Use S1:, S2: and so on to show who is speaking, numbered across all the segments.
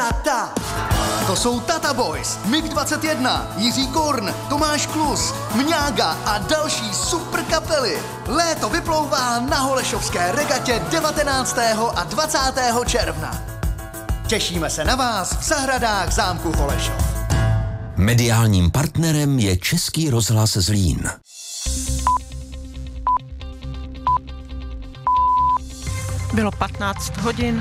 S1: Tata. To jsou Tata Boys, MiG-21, Jiří Korn, Tomáš Klus, Mňága a další super kapely. Léto vyplouvá na holešovské regatě 19. a 20. června. Těšíme se na vás v zahradách zámku Holešov.
S2: Mediálním partnerem je Český rozhlas Zlín.
S3: Bylo 15 hodin.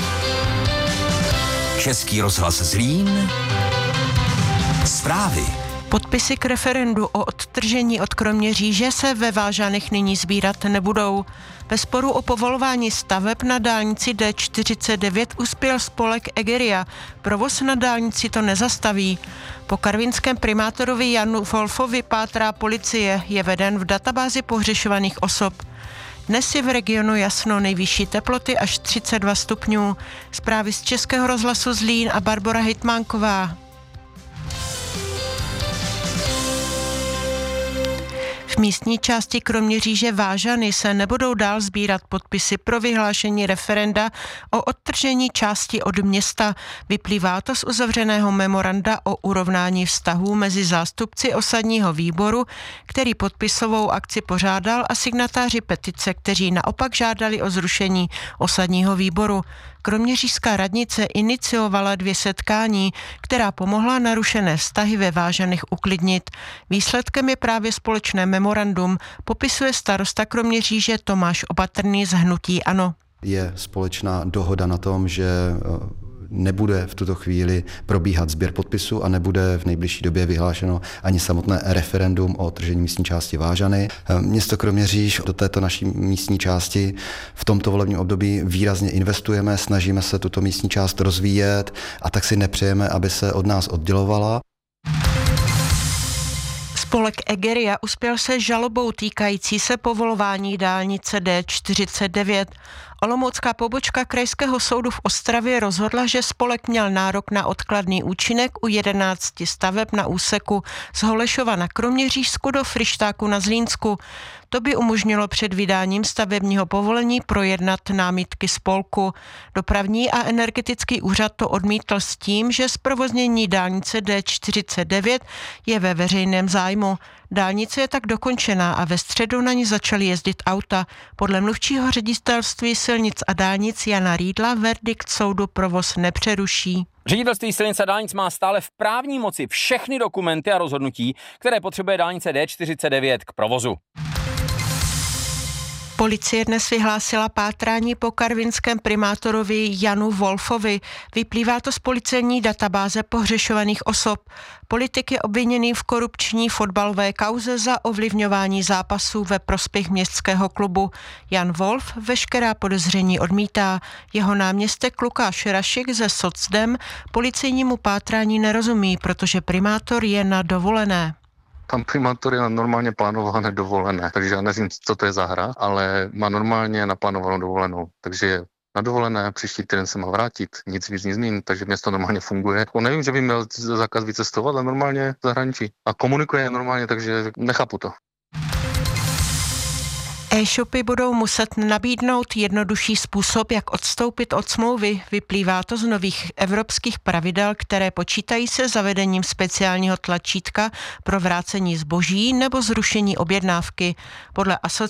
S2: Český rozhlas Zlín. Zprávy.
S3: Podpisy k referendu o odtržení od Kroměříže se ve Vážanech nyní sbírat nebudou. Ve sporu o povolování staveb na dálnici D49 uspěl spolek Egeria. Provoz na dálnici to nezastaví. Po karvinském primátorovi Janu Wolfovi pátrá policie, je veden v databázi pohřešovaných osob. Dnes je v regionu jasno, nejvyšší teploty až 32 stupňů. Zprávy z Českého rozhlasu Zlín a Barbora Hejtmánková. V místní části Kroměříže Vážany se nebudou dál sbírat podpisy pro vyhlášení referenda o odtržení části od města. Vyplývá to z uzavřeného memoranda o urovnání vztahů mezi zástupci osadního výboru, který podpisovou akci pořádal, a signatáři petice, kteří naopak žádali o zrušení osadního výboru. Kroměřížská radnice iniciovala 2 setkání, která pomohla narušené vztahy ve Vážanech uklidnit. Výsledkem je právě společné memorandum, popisuje starosta Kroměříže Tomáš Opatrný z hnutí ANO.
S4: Je společná dohoda na tom, že nebude v tuto chvíli probíhat sběr podpisů a nebude v nejbližší době vyhlášeno ani samotné referendum o odtržení místní části Vážany. Město Kroměříž do této naší místní části v tomto volebním období výrazně investujeme, snažíme se tuto místní část rozvíjet a tak si nepřejeme, aby se od nás oddělovala.
S3: Spolek Egeria uspěl se žalobou týkající se povolování dálnice D49. Olomoucká pobočka Krajského soudu v Ostravě rozhodla, že spolek měl nárok na odkladný účinek u 11 staveb na úseku z Holešova na Kroměřížsku do Fryštáku na Zlínsku. To by umožnilo před vydáním stavebního povolení projednat námitky spolku. Dopravní a energetický úřad to odmítl s tím, že zprovoznění dálnice D49 je ve veřejném zájmu. Dálnice je tak dokončená a ve středu na ní začaly jezdit auta. Podle mluvčího ředitelství silnic a dálnic Jana Rýdla verdikt soudu provoz nepřeruší.
S5: Ředitelství silnic a dálnic má stále v právní moci všechny dokumenty a rozhodnutí, které potřebuje dálnice D49 k provozu.
S3: Policie dnes vyhlásila pátrání po karvinském primátorovi Janu Wolfovi. Vyplývá to z policejní databáze pohřešovaných osob. Politik je obviněný v korupční fotbalové kauze za ovlivňování zápasů ve prospěch městského klubu. Jan Wolf veškerá podezření odmítá. Jeho náměstek Lukáš Rašik ze Socdem policejnímu pátrání nerozumí, protože primátor je na dovolené.
S6: Tam primátor je na normálně plánované dovolené, takže já nevím, co to je za hra, ale má normálně naplánovanou dovolenou, takže na dovolené, příští týden se má vrátit, nic víc nezmění, takže město normálně funguje. Nevím, že by měl zákaz vycestovat, ale normálně v zahraničí. A komunikuje normálně, takže nechápu to.
S3: E-shopy budou muset nabídnout jednodušší způsob, jak odstoupit od smlouvy. Vyplývá to z nových evropských pravidel, které počítají se zavedením speciálního tlačítka pro vrácení zboží nebo zrušení objednávky. Podle